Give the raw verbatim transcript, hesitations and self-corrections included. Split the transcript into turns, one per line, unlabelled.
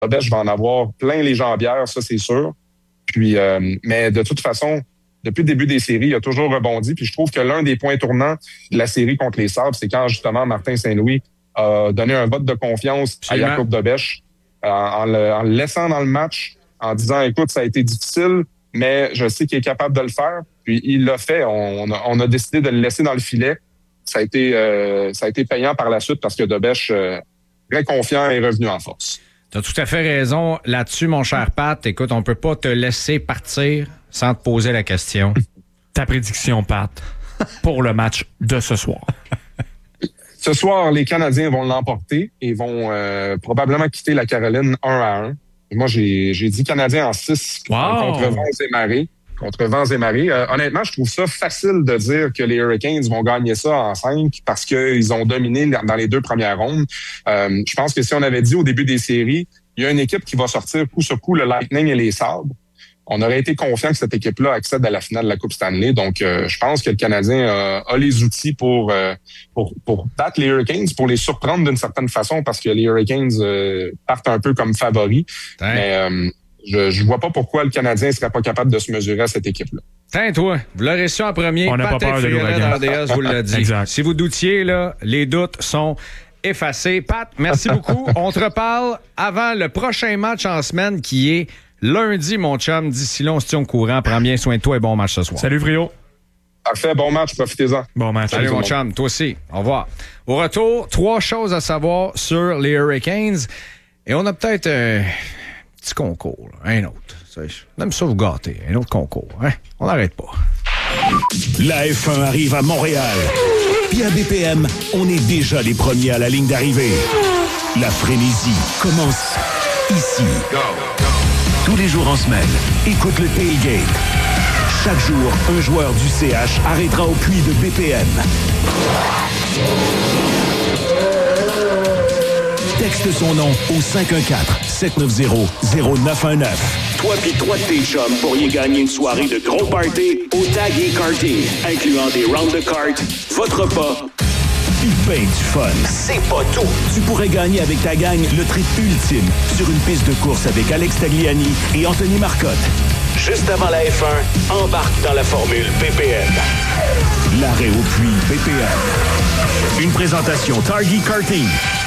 Bêche va en avoir plein les jambières, ça, c'est sûr. Puis, euh, mais de toute façon, depuis le début des séries, il a toujours rebondi. Puis je trouve que l'un des points tournants de la série contre les Sabres, c'est quand justement Martin Saint-Louis a donné un vote de confiance Absolument. à Jakub Dobeš en, en, le, en le laissant dans le match, en disant, écoute, ça a été difficile, mais je sais qu'il est capable de le faire. Puis il l'a fait. On, on, a, on a décidé de le laisser dans le filet. Ça a été, euh, ça a été payant par la suite parce que Dobeš, euh, très confiant, est revenu en force.
Tu as tout à fait raison là-dessus, mon cher Pat. Écoute, on peut pas te laisser partir sans te poser la question.
Ta prédiction, Pat, pour le match de ce soir.
Ce soir, les Canadiens vont l'emporter et vont euh, probablement quitter la Caroline un à un. Et moi, j'ai, j'ai dit Canadiens en six wow. contre vents et marées. Contre vents et marées. Euh, honnêtement, je trouve ça facile de dire que les Hurricanes vont gagner ça en cinq parce qu'ils ont dominé dans les deux premières rondes. Euh, je pense que si on avait dit au début des séries, il y a une équipe qui va sortir coup sur coup le Lightning et les Sabres, on aurait été confiant que cette équipe-là accède à la finale de la Coupe Stanley. Donc, euh, je pense que le Canadien euh, a les outils pour, euh, pour pour battre les Hurricanes, pour les surprendre d'une certaine façon parce que les Hurricanes euh, partent un peu comme favoris. Ouais. Mais euh, je je vois pas pourquoi le Canadien ne serait pas capable de se mesurer à cette équipe-là.
Tiens, toi, vous l'aurez su en premier.
On n'a pas peur de l'ouragan.
D S vous l'a dit.
Exact.
Si vous doutiez, là, les doutes sont effacés. Pat, merci beaucoup. On te reparle avant le prochain match en semaine qui est lundi, mon chum. D'ici là, on se tient au courant. Prends bien soin de toi et bon match ce soir.
Salut, Frio.
Parfait, bon match, profitez-en.
Bon match.
Salut, mon chum. Toi aussi. Au revoir. Au retour, trois choses à savoir sur les Hurricanes. Et on a peut-être un petit concours, là. Un autre. On aime ça vous gâter. Un autre concours. Hein? On n'arrête pas.
La F un arrive à Montréal. Puis à B P M, on est déjà les premiers à la ligne d'arrivée. La frénésie commence ici. Go, go. Tous les jours en semaine, écoute le tailgate. Chaque jour, un joueur du C H arrêtera au puits de B P M. Texte son nom au cinq un quatre, sept neuf zéro, zéro neuf un neuf. Toi pis trois de tes chums pourriez gagner une soirée de gros party au Tag et Karting, incluant des rounds de cartes, votre repas, pis ben du fun. C'est pas tout. Tu pourrais gagner avec ta gang le trip ultime sur une piste de course avec Alex Tagliani et Anthony Marcotte. Juste avant la F un, embarque dans la formule B P M. L'arrêt au puits B P M. Une présentation Target Karting.